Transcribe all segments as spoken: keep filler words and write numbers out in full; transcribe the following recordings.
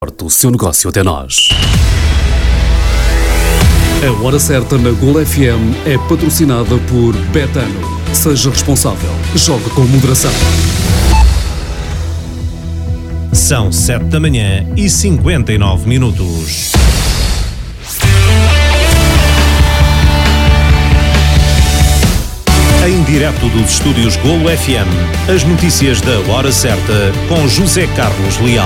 O seu negócio até nós. A Hora Certa na Gol F M é patrocinada por Betano. Seja responsável. Jogue com moderação. São sete da manhã e cinquenta e nove minutos. Em direto dos estúdios Golo F M, as notícias da Hora Certa com José Carlos Leal.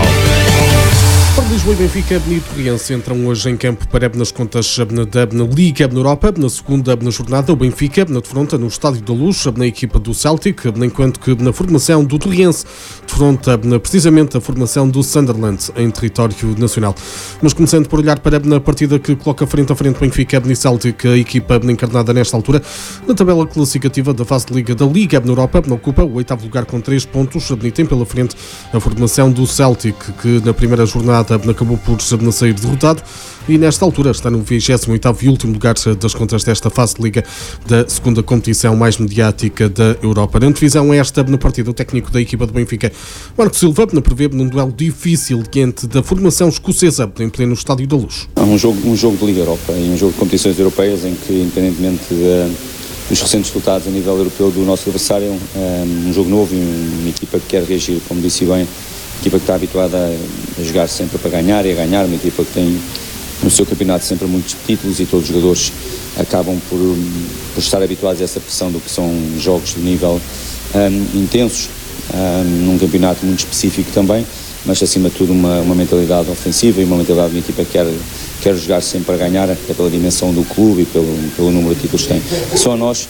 Para Lisboa e Benfica, Abna e Torriense entram hoje em campo para nas contas da Liga na Europa. Na segunda na jornada, o Benfica defronta no Estádio da Luz na equipa do Celtic, enquanto que na formação do Torriense defronta precisamente a formação do Sunderland em território nacional. Mas começando por olhar para a partida que coloca frente a frente Benfica e Celtic, a equipa encarnada nesta altura na tabela classificativa da fase de Liga da Liga na Europa, ocupa o oitavo lugar com três pontos e tem pela frente a formação do Celtic, que na primeira jornada acabou por sair derrotado e nesta altura está no vigésimo oitavo e último lugar das contas desta fase de Liga da segunda competição mais mediática da Europa. Na divisão esta, na partida, o técnico da equipa do Benfica, Marco Silva, prevê num duelo difícil diante da formação escocesa em pleno Estádio da Luz. É um jogo, um jogo de Liga Europa e um jogo de competições europeias em que, independentemente de, dos recentes resultados a nível europeu do nosso adversário, é um jogo novo e uma equipa que quer reagir, como disse bem, uma equipa que está habituada a jogar sempre para ganhar e a ganhar, uma equipa que tem no seu campeonato sempre muitos títulos e todos os jogadores acabam por, por estar habituados a essa pressão do que são jogos de nível um, intensos, um, num campeonato muito específico também, mas acima de tudo uma, uma mentalidade ofensiva e uma mentalidade de uma equipa que quer, quer jogar sempre para ganhar, até pela dimensão do clube e pelo, pelo número de títulos que tem. Só a nós,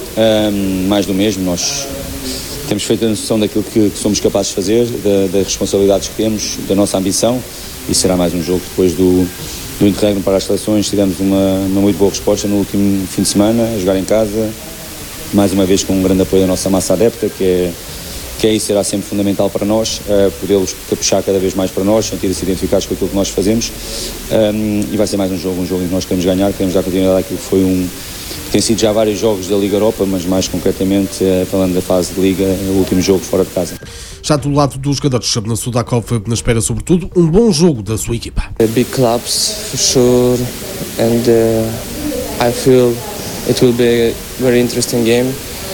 um, mais do mesmo, nós temos feito a noção daquilo que, que somos capazes de fazer, da, das responsabilidades que temos, da nossa ambição, e será mais um jogo depois do, do interregno para as seleções. Tivemos uma, uma muito boa resposta no último fim de semana, a jogar em casa, mais uma vez com um grande apoio da nossa massa adepta, que é, que é isso, será sempre fundamental para nós, uh, podê-los capuchar cada vez mais para nós, sentir-se identificados com aquilo que nós fazemos, um, e vai ser mais um jogo, um jogo em que nós queremos ganhar, queremos dar continuidade àquilo que foi um... Tem sido já vários jogos da Liga Europa, mas mais concretamente, falando da fase de Liga, o último jogo fora de casa. Já do lado dos jogadores, na Sudakov, na espera sobretudo um bom jogo da sua equipa. Big clubs, for sure, and uh, I feel it will be a very interesting game.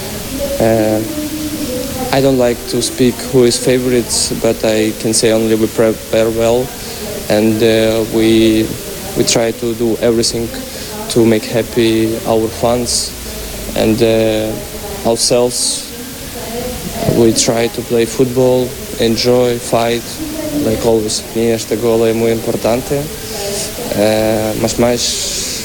Uh, I don't like to speak who is favorites, but I can say only we prepare well, and uh, we we try to do everything to make happy our fans and uh, ourselves. We try to play football, enjoy, fight, like always. Para mim esta gola é muito importante, uh, mas mais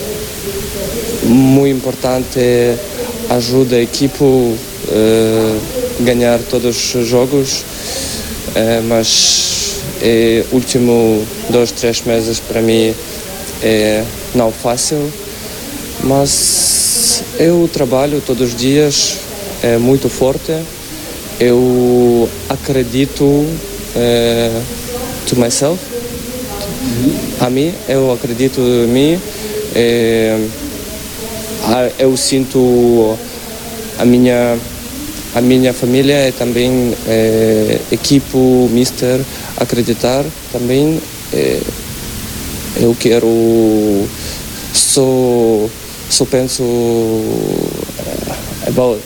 muito importante é ajuda a equipa a ganhar todos os jogos, uh, mas é último dois, três meses para mim é não fácil, mas eu trabalho todos os dias, é muito forte, eu acredito uh, to myself, a mim, eu acredito em mim, é, eu sinto a minha, a minha família e também é, equipe, mister, acreditar também. É, eu quero, só, só penso about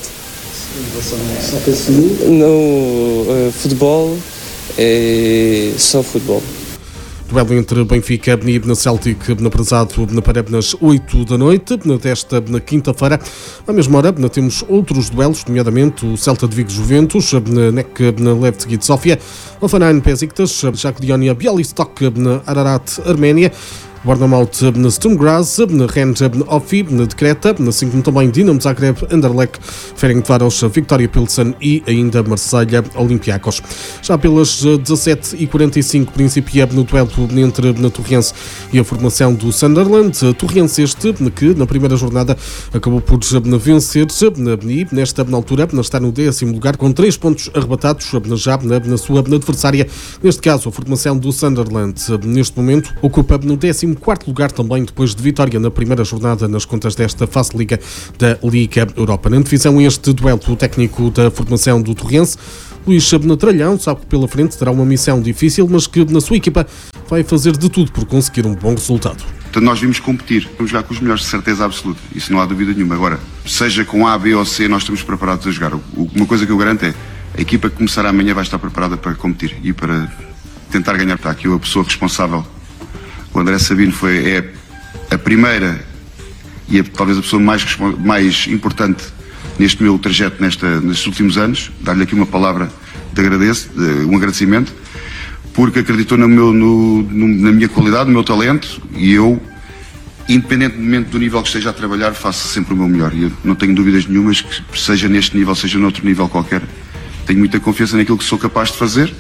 no, futebol, é só futebol. Duelo entre Benfica e Celtic apresado para nas oito da noite, desta na quinta-feira. À mesma hora temos outros duelos, nomeadamente o Celta de Vigo Juventus, N E C Levski de Sofia, Hoffenheim Besiktas, Shakhtar Bialystok, Ararat Arménia, Bournemouth na Sturm Graz, na Rennes Ofi de Creta, assim como também Dinamo Zagreb, Anderlecht, Ferencváros, Victoria Pilsen e ainda Marselha Olympiacos. Já pelas dezassete e quarenta e cinco principia no duelo entre a Torriense e a formação do Sunderland. Torriense este que na primeira jornada acabou por vencer e nesta altura está no décimo lugar com três pontos arrebatados já na sua adversária, neste caso a formação do Sunderland. Neste momento ocupa no décimo quarto lugar também depois de vitória na primeira jornada nas contas desta fase Liga da Liga Europa. Na divisão este duelo o técnico da formação do Torriense, Luís Tralhão sabe que pela frente terá uma missão difícil, mas que na sua equipa vai fazer de tudo por conseguir um bom resultado. Portanto, nós vimos competir, vamos jogar com os melhores, de certeza absoluta, isso não há dúvida nenhuma. Agora, seja com A, B ou C, nós estamos preparados a jogar. Uma coisa que eu garanto é, a equipa que começará amanhã vai estar preparada para competir e para tentar ganhar. Está aqui a pessoa responsável, o André Sabino, foi, é a primeira e a, talvez a pessoa mais, mais importante neste meu trajeto nesta, nestes últimos anos. Dar-lhe aqui uma palavra de agradeço, de, um agradecimento, porque acreditou no meu, no, no, na minha qualidade, no meu talento, e eu, independentemente do nível que esteja a trabalhar, faço sempre o meu melhor. E eu não tenho dúvidas nenhumas que seja neste nível, seja noutro nível qualquer, tenho muita confiança naquilo que sou capaz de fazer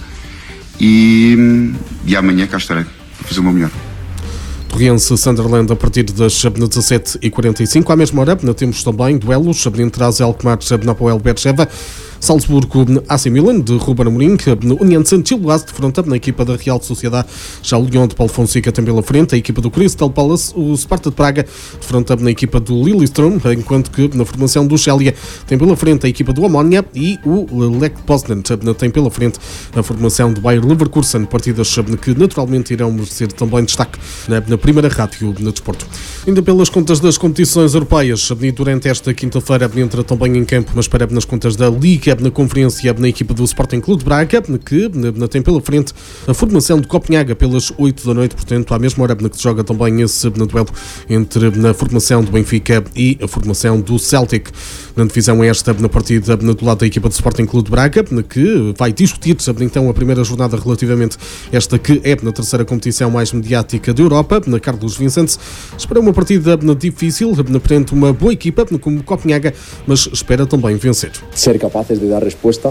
e, e amanhã cá estarei para fazer o meu melhor. Torriense Sunderland a partir das dezassete e quarenta e cinco. À mesma hora temos também duelos entre AZ Alkmaar e Napoel Beersheva, Salzburgo A C Milan de Ruben Amorim, União Saint-Gilloise de fronte na equipa da Real Sociedade, já o Lyon de Paulo Fonseca tem pela frente a equipa do Crystal Palace, o Sparta de Praga de fronte na equipa do Lillestrøm, enquanto que na formação do Celje tem pela frente a equipa do Omonia e o Lech Poznan tem pela frente a formação do Bayer Leverkusen, partidas que naturalmente irão merecer também destaque na primeira rádio no desporto. Ainda pelas contas das competições europeias, durante esta quinta-feira entra também em campo, mas para nas contas da Liga, na conferência, na equipa do Sporting Clube de Braga, que tem pela frente a formação de Copenhaga pelas oito da noite, portanto, à mesma hora que se joga também esse duelo entre a formação do Benfica e a formação do Celtic. Na divisão esta, na partida do lado da equipa do Sporting Clube de Braga, que vai discutir então a primeira jornada relativamente esta que é na terceira competição mais mediática da Europa, na Carlos Vicente. Espera uma partida difícil, perante uma boa equipa como Copenhaga, mas espera também vencer. Ser capaces de dar respuesta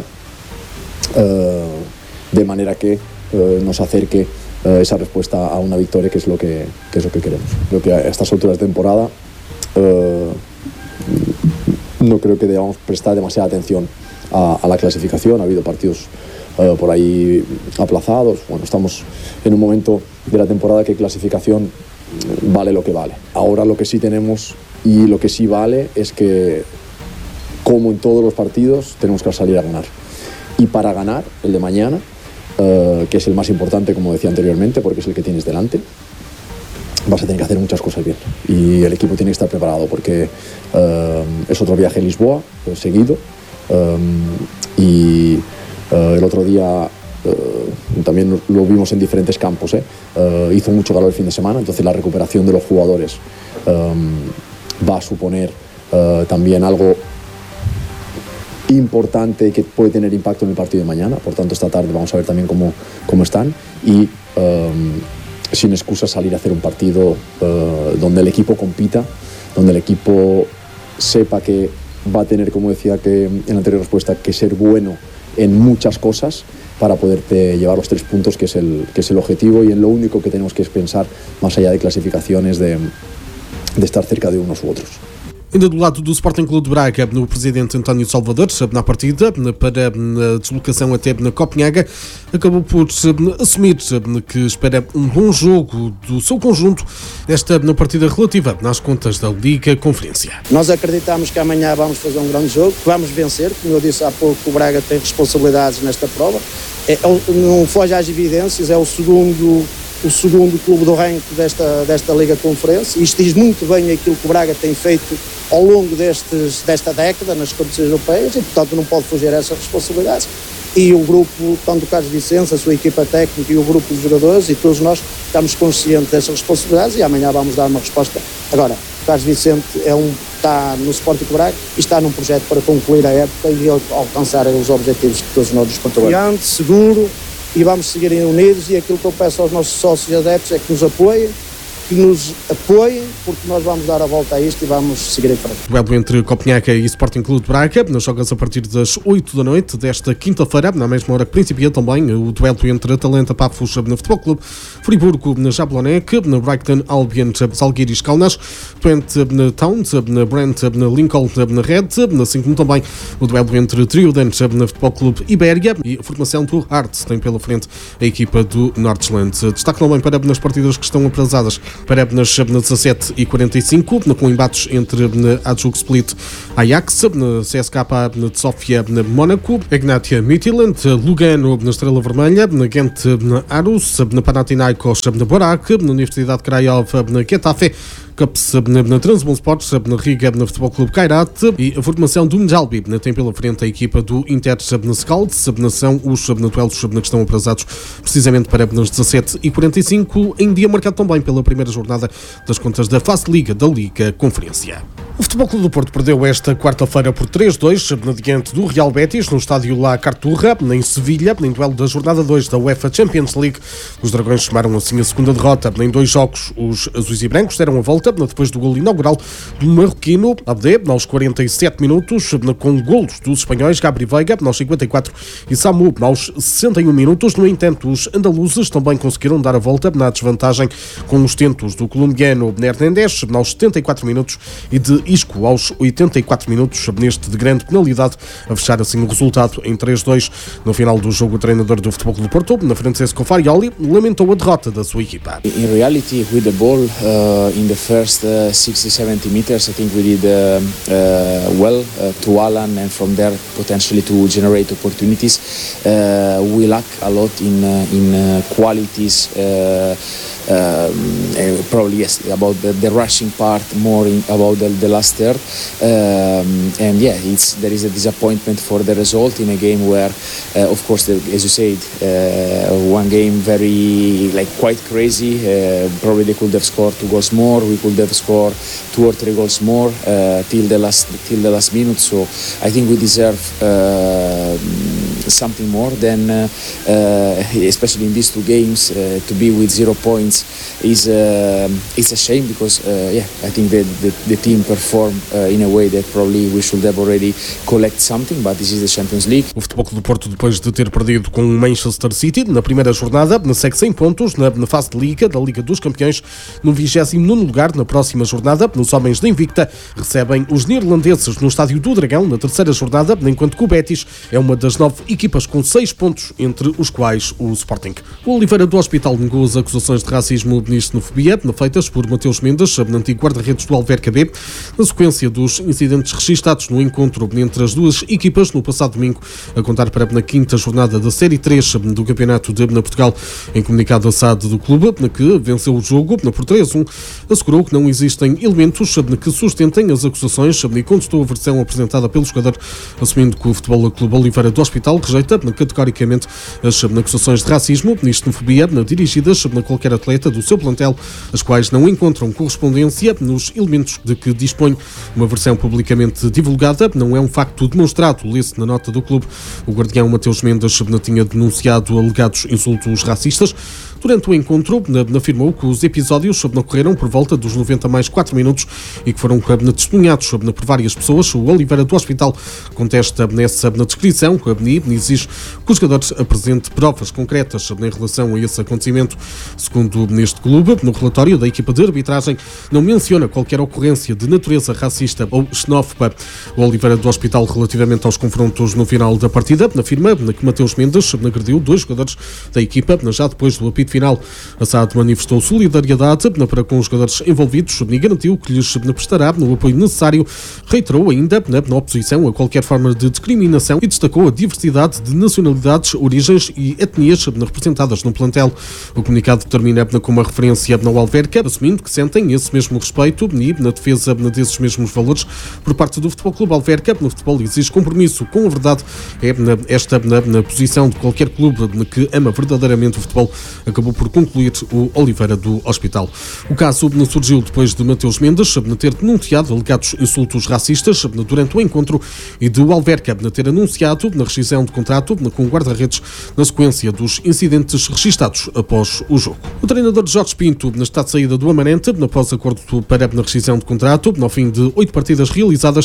uh, de manera que uh, nos acerque uh, esa respuesta a una victoria, que es lo que, que es lo que queremos. Creo que a estas alturas de temporada uh, no creo que debamos prestar demasiada atención a, a la clasificación. Ha habido partidos uh, por ahí aplazados. Bueno, estamos en un momento de la temporada que clasificación vale lo que vale. Ahora lo que sí tenemos y lo que sí vale es que, como en todos los partidos, tenemos que salir a ganar. Y para ganar el de mañana, uh, que es el más importante, como decía anteriormente, porque es el que tienes delante, vas a tener que hacer muchas cosas bien. Y el equipo tiene que estar preparado, porque uh, es otro viaje a Lisboa, uh, seguido. Um, y uh, el otro día uh, también lo vimos en diferentes campos. ¿eh? Uh, hizo mucho calor el fin de semana, entonces la recuperación de los jugadores um, va a suponer uh, también algo importante que puede tener impacto en el partido de mañana. Por tanto, esta tarde vamos a ver también cómo, cómo están y um, sin excusa salir a hacer un partido uh, donde el equipo compita, donde el equipo sepa que va a tener, como decía que en la anterior respuesta, que ser bueno en muchas cosas para poderte llevar los tres puntos, que es el, que es el objetivo, y en lo único que tenemos que pensar, más allá de clasificaciones, de, de estar cerca de unos u otros. Ainda do lado do Sporting Clube de Braga, o presidente António Salvador, na partida para a deslocação até na Copenhaga, acabou por assumir que espera um bom jogo do seu conjunto nesta partida relativa às contas da Liga Conferência. Nós acreditamos que amanhã vamos fazer um grande jogo, vamos vencer. Como eu disse há pouco, o Braga tem responsabilidades nesta prova. É, não foge às evidências, é o segundo... o segundo clube do ranking desta, desta Liga Conferência. Isto diz muito bem aquilo que o Braga tem feito ao longo destes, desta década nas competições europeias e, portanto, não pode fugir a essas responsabilidades. E o grupo, tanto o Carlos Vicente, a sua equipa técnica e o grupo de jogadores e todos nós estamos conscientes dessas responsabilidades e amanhã vamos dar uma resposta. Agora, o Carlos Vicente é um, está no Sporting Braga e está num projeto para concluir a época e alcançar os objetivos que todos nós nos controlamos. Seguro, e vamos seguir unidos, e aquilo que eu peço aos nossos sócios e adeptos é que nos apoiem, que nos apoiem, porque nós vamos dar a volta a isto e vamos seguir em frente. Duelo entre Copenhaga e Sporting Clube de Braga, nas jogas a partir das oito da noite desta quinta-feira, na mesma hora que principia também o duelo entre Atalanta Pafos no Futebol Clube, Friburgo na Jablonec, na Brighton Albion Zalgiris Kaunas, Twente na Town, na Brent na Lincoln na Red, assim como também o duelo entre Trioden no Futebol Clube Ibéria e a formação do Hearts tem pela frente a equipa do Nordjylland. Destaque também para nas partidas que estão atrasadas para nas dezassete e quarenta e cinco, com embates entre Hajduk Split, Ajax, C S K A de Sofia, Mónaco, Ignatia Midtjylland, Lugano na Estrela Vermelha, Ghent Aarhus, Panathinaikos Borac, Universidade Craiova, Getafe, Cups na Trabzonspor, na Riga, na Futebol Clube Kairat, e a formação do Ndjalbi tem pela frente a equipa do Inter na Schalke, são os duelos que estão aprazados precisamente para nas dezassete e quarenta e cinco, em dia marcado também pela primeira jornada das contas da Fase Liga da Liga Conferência. O Futebol Clube do Porto perdeu esta quarta-feira por três a dois diante do Real Betis no estádio La Carturra, em Sevilha, em duelo da jornada dois da UEFA Champions League. Os Dragões somaram assim a segunda derrota. Em dois jogos, os azuis e brancos deram a volta depois do golo inaugural do marroquino Abde, aos quarenta e sete minutos, com golos dos espanhóis Gabri Veiga, aos cinquenta e quatro, e Samu, aos sessenta e um minutos. No entanto, os andaluzes também conseguiram dar a volta na desvantagem com os tentos do colombiano Hernández, aos setenta e quatro minutos, e de Isco aos oitenta e quatro minutos, neste de grande penalidade, a fechar assim o resultado em três a dois. No final do jogo, o treinador do Futebol Clube do Porto, na Francesco Farioli, lamentou a derrota da sua equipa. In reality, with the ball uh, in the first uh, sixty to seventy meters, I think we did uh, uh, well uh, to Alan, and from there potentially to generate opportunities. Uh, we lack a lot in uh, in uh, qualities. Uh, Um, uh, probably yes about the, the rushing part, more in, about the, the last third, um, and yeah, it's there is a disappointment for the result in a game where uh, of course the, as you said, uh, one game very like quite crazy. Uh, probably they could have scored two goals more, we could have scored two or three goals more uh, till the last till the last minute. So I think we deserve uh, something more than uh, uh, especially in these two games uh, to be with zero points is uh, it's a shame, because uh, yeah, I think that the, the team performed uh, in a way that probably we should have already collect something, but this is the Champions League. O Futebol Clube do Porto, depois de ter perdido com o Manchester City na primeira jornada, segue cem pontos na, na fase de Liga, da Liga dos Campeões, no vigésimo nono lugar. Na próxima jornada, nos homens da Invicta, recebem os neerlandeses no Estádio do Dragão na terceira jornada, enquanto que o Betis é uma das nove equipas com seis pontos, entre os quais o Sporting. O Oliveira do Hospital negou as acusações de racismo e xenofobia feitas por Mateus Mendes, antigo guarda-redes do Alverca B, na sequência dos incidentes registados no encontro entre as duas equipas no passado domingo, a contar para a quinta jornada da Série três do Campeonato de Portugal. Em comunicado, a S A D do clube, que venceu o jogo por três a um, assegurou que não existem elementos que sustentem as acusações e contestou a versão apresentada pelo jogador, assumindo que o Futebol Clube Oliveira do Hospital rejeita categoricamente as acusações de racismo e xenofobia dirigidas a qualquer atleta do seu plantel, as quais não encontram correspondência nos elementos de que dispõe. Uma versão publicamente divulgada não é um facto demonstrado, lê-se na nota do clube. O guardião Mateus Mendes tinha denunciado alegados insultos racistas. Durante o encontro, afirmou que os episódios ocorreram por volta dos noventa mais quatro minutos e que foram testemunhados por várias pessoas. O Oliveira do Hospital contesta nessa descrição e exige que os jogadores apresente provas concretas em relação a esse acontecimento. Segundo neste clube, no relatório da equipa de arbitragem, não menciona qualquer ocorrência de natureza racista ou xenófoba. O Oliveira do Hospital, relativamente aos confrontos no final da partida, afirma que Mateus Mendes agrediu dois jogadores da equipa já depois do apito final. A S A D manifestou solidariedade para com os jogadores envolvidos e garantiu que lhes prestará o apoio necessário. Reiterou ainda na oposição a qualquer forma de discriminação e destacou a diversidade de nacionalidades, origens e etnias representadas no plantel. O comunicado termina com uma referência ao Alverca, assumindo que sentem esse mesmo respeito e na defesa desses mesmos valores por parte do Futebol Clube Alverca. No futebol exige compromisso com a verdade. É esta na, na posição de qualquer clube que ama verdadeiramente o futebol, acabou por concluir o Oliveira do Hospital. O caso surgiu depois de Mateus Mendes ter denunciado alegados insultos racistas durante o encontro e de o Alverca ter anunciado na rescisão de contrato com o guarda-redes na sequência dos incidentes registados após o jogo. O treinador Jorge Pinto está de saída do Amarante após acordo para a rescisão de contrato. No fim de oito partidas realizadas,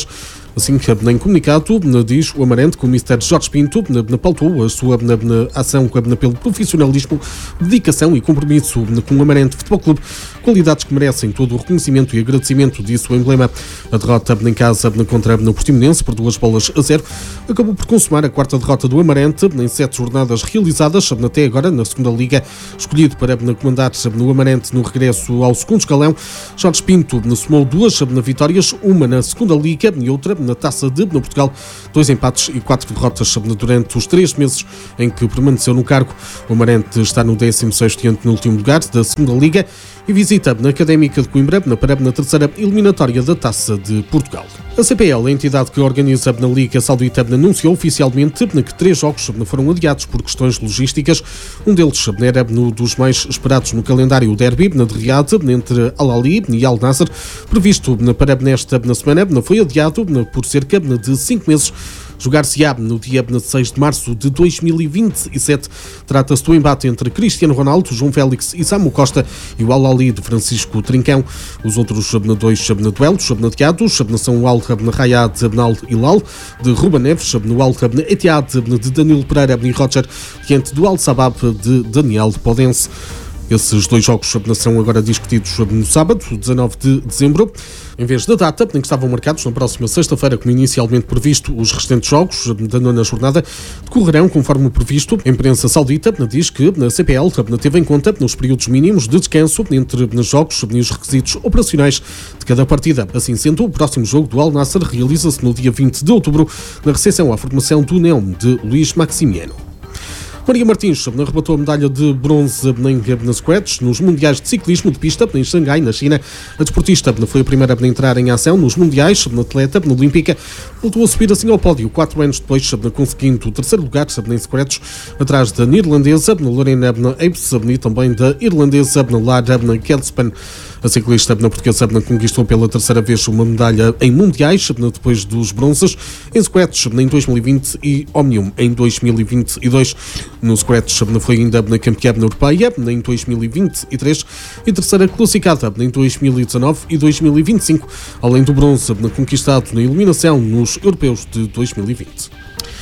Assim que em comunicado diz o Amarante que o mister Jorge Pinto pautou a sua ação pelo profissionalismo, dedicação e compromisso com o Amarante Futebol Clube, qualidades que merecem todo o reconhecimento e agradecimento, disse o emblema. A derrota em casa contra o Portimonense por duas bolas a zero acabou por consumar a quarta derrota do Amarante em sete jornadas realizadas até agora na segunda Liga. Escolhido para comandar o Amarante no regresso ao segundo escalão, Jorge Pinto somou duas vitórias, uma na segunda Liga e outra na Taça de Portugal, dois empates e quatro derrotas durante os três meses em que permaneceu no cargo. O Amarante está no décimo sexto e último lugar da segunda Liga e visita na Académica de Coimbra para na terceira eliminatória da Taça de Portugal. A C P L, a entidade que organiza na Liga Saudita, anunciou oficialmente que três jogos foram adiados por questões logísticas. Um deles era um dos mais esperados no calendário, o derby de Riad entre Al-Ahly e Al-Nassr, previsto para nesta semana, foi adiado por cerca de cinco meses. Jogar-se-á no dia seis de março de dois mil e vinte e sete. Trata-se do embate entre Cristiano Ronaldo, João Félix e Samu Costa e o Al-Ahly de Francisco Trincão. Os outros dois duelos adiados são o Al-Rayad Al-Hilal de Ruben Neves, no Al-Etihad de Danilo Pereira e Roger, diante do Al-Sabab de Daniel Podense. Esses dois jogos são agora discutidos no sábado, dezanove de dezembro, em vez da data em que estavam marcados na próxima sexta-feira, como inicialmente previsto. Os restantes jogos da nona jornada decorrerão conforme o previsto. A imprensa saudita diz que a C P L teve em conta nos períodos mínimos de descanso entre os jogos e os requisitos operacionais de cada partida. Assim sendo, o próximo jogo do Al-Nassr realiza-se no dia vinte de outubro, na recepção à formação do Neom de Luís Maximiano. Maria Martins arrebatou a medalha de bronze na squash nos Mundiais de Ciclismo de Pista em Xangai, na China. A desportista foi a primeira a entrar em ação nos Mundiais, na atleta na Olímpica. Voltou a subir assim ao pódio quatro anos depois, conseguindo o terceiro lugar em squash, atrás da neerlandesa Lorena Apes e também da irlandesa Lara Kelspan. A ciclista portuguesa conquistou pela terceira vez uma medalha em Mundiais, depois dos bronzes em squash em dois mil e vinte e Omnium em dois mil e vinte e dois. No squash foi ainda na campeã europeia em dois mil e vinte e três e terceira classificada em dois mil e dezanove e dois mil e vinte e cinco, além do bronze conquistado na eliminação nos europeus de dois mil e vinte.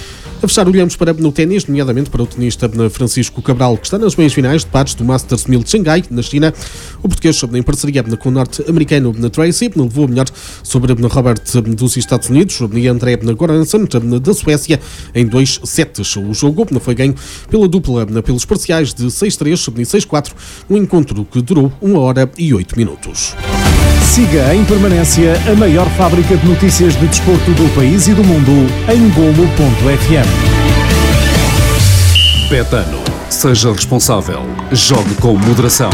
A fechar, olhamos para no ténis, nomeadamente para o tenista Francisco Cabral, que está nas meias finais de pares do Masters mil de Xangai, na China. O português, em parceria com o norte-americano Tracy, levou a melhor sobre Robert dos Estados Unidos e André Goranson da Suécia em dois sets. O jogo foi ganho pela dupla pelos parciais de seis três e seis quatro, um encontro que durou uma hora e oito minutos. Siga em permanência a maior fábrica de notícias de desporto do país e do mundo em golo ponto f m. Betano. Seja responsável. Jogue com moderação.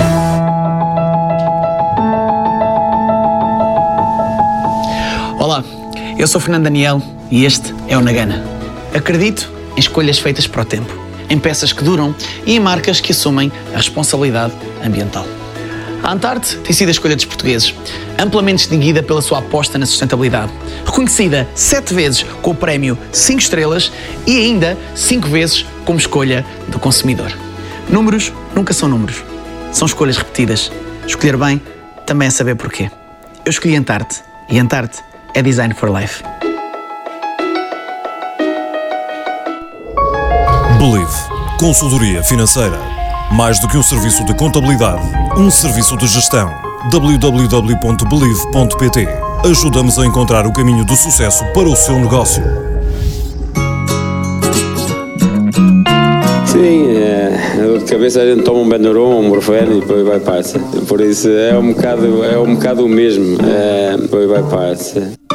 Olá, eu sou Fernando Daniel e este é o Nagana. Acredito em escolhas feitas para o tempo, em peças que duram e em marcas que assumem a responsabilidade ambiental. A Antarte tem sido a escolha dos portugueses, amplamente distinguida pela sua aposta na sustentabilidade, reconhecida sete vezes com o prémio cinco estrelas e ainda cinco vezes como escolha do consumidor. Números nunca são números, são escolhas repetidas. Escolher bem também é saber porquê. Eu escolhi Antarte e Antarte é Design for Life. Believe. Consultoria financeira. Mais do que um serviço de contabilidade, um serviço de gestão. w w w ponto believe ponto p t. Ajuda-nos a encontrar o caminho do sucesso para o seu negócio. Sim, é, a dor de cabeça a gente toma um Benuron, um Morfeno e depois vai passa. Por isso é um bocado, é um bocado o mesmo, é, depois vai passa.